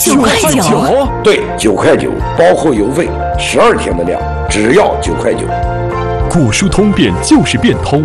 9.9， 对，9.9，包括邮费，12天的量，只要9.9。 果蔬通便就是变通。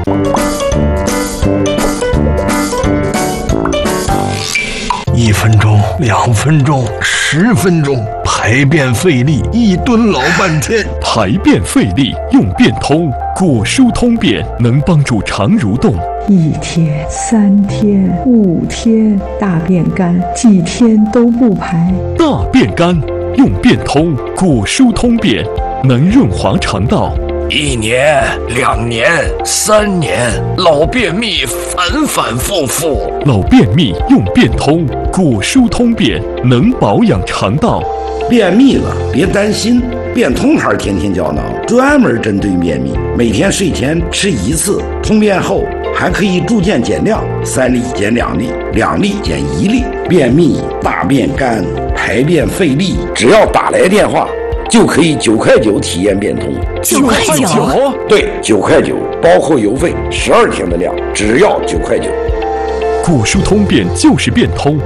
1分钟、2分钟、10分钟，排便费力，1蹲老半天。 排便费力用变通，果蔬通便能帮助肠蠕动。 1天、3天、5天，大便干，几天都不排。 大便干用变通，果蔬通便能润滑肠道。 1年、2年、3年，老便秘反反复复。 老便秘用变通，果蔬通便能保养肠道。 便秘了别担心，变通牌天天胶囊专门针对便秘，每天睡前吃1次，通便后还可以逐渐减量，3粒减2粒，2粒减1粒。便秘、大便干、排便费力，只要打来电话就可以9.9体验变通。 9.9， 对，9.9，包括邮费12天的量，只要9.9。 果蔬通便就是变通。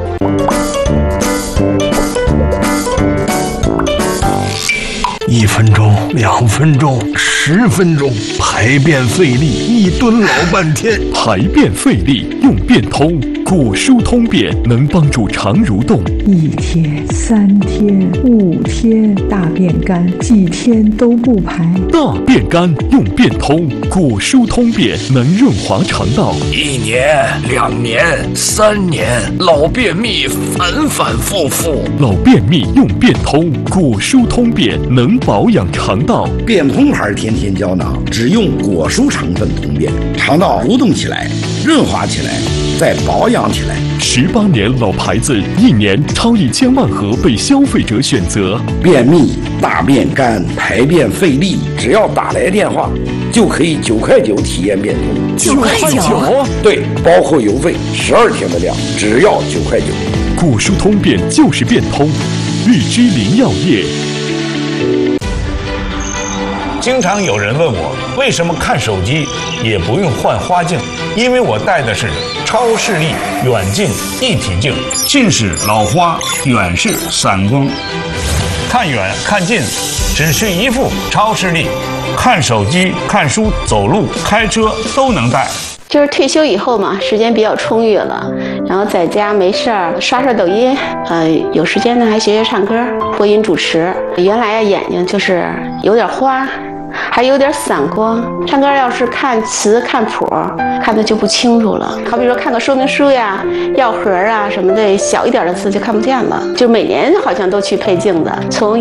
1分钟、2分钟、10分钟，排便费力，1蹲老半天。 排便费力用变通，果蔬通便能帮助肠蠕动。 1天、3天、5天，大便干，几天都不排。 大便干用变通，果蔬通便能润滑肠道。 1年、2年、3年，老便秘反反复复。 老便秘用变通，果蔬通便能保养肠道。 变通牌天天胶囊只用果蔬成分通便，肠道蠕动起来，润滑起来，再保养起来。 18年老牌子，1年超1000万盒被消费者选择。 便秘、大便干、排便费力，只要打来电话就可以9.9体验变通。 9.9， 对，包括邮费12天的量，只要9.9。 果蔬通便就是变通，荔枝林药业。 经常有人问我，为什么看手机也不用换花镜？因为我戴的是超视力远近一体镜，近视、老花，远视、散光。看远看近，只需一副超视力，看手机、看书、走路、开车都能戴。 就是退休以后嘛，时间比较充裕了，然后在家没事儿刷刷抖音，有时间呢还学学唱歌、播音主持。原来眼睛就是有点花，还有点散光，唱歌要是看词看谱，看的就不清楚了。好比说看个说明书呀、药盒啊什么的，小一点的字就看不见了。就每年好像都去配镜子，从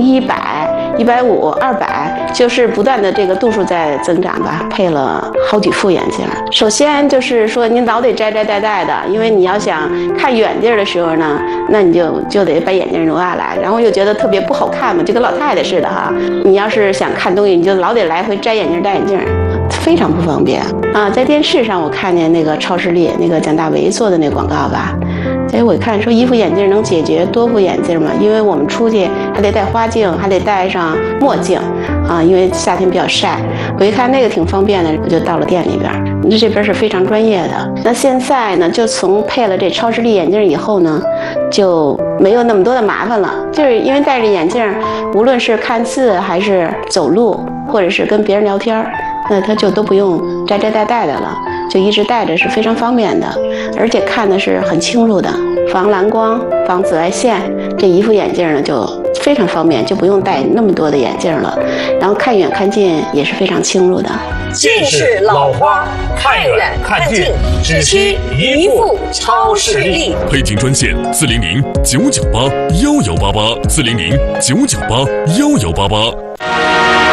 100、150、200，就是不断的这个度数在增长吧，配了好几副眼镜。首先就是说您老得摘摘戴戴的，因为你要想看远地儿的时候呢，那你就得把眼镜挪下来，然后又觉得特别不好看嘛，就跟老太太似的哈。你要是想看东西，你就老得来回摘眼镜戴眼镜，非常不方便啊。在电视上我看见那个超视力那个蒋大为做的那广告吧，所以我看说一副眼镜能解决多副眼镜嘛，因为我们出去还得戴花镜，还得戴上墨镜啊，因为夏天比较晒。我一看那个挺方便的，我就到了店里边。这边是非常专业的。那现在呢，就从配了这超视力眼镜以后呢，就没有那么多的麻烦了。就是因为戴着眼镜，无论是看字还是走路，或者是跟别人聊天，那他就都不用摘摘戴戴的了，就一直戴着是非常方便的，而且看的是很清楚的，防蓝光、防紫外线。这一副眼镜呢就非常方便，就不用戴那么多的眼镜了，然后看远看近也是非常清楚的。 近视、老花，看远看近，只需一副超视力。 配镜专线400-998-1188，400-998-1188。